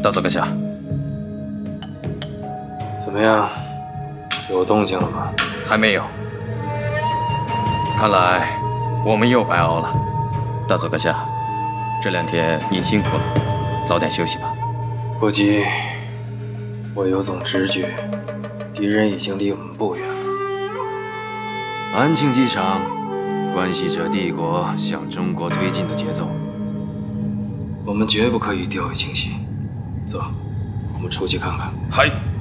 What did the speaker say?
大佐阁下， 怎么样？有动静了吗？ 还没有。看来我们又白熬了。大佐阁下，这2天您辛苦了，早点休息吧。 不急，我有种直觉，敌人已经离我们不远了。安庆机场关系着帝国向中国推进的节奏，我们绝不可以掉以轻心。走，我们出去看看。 嗨。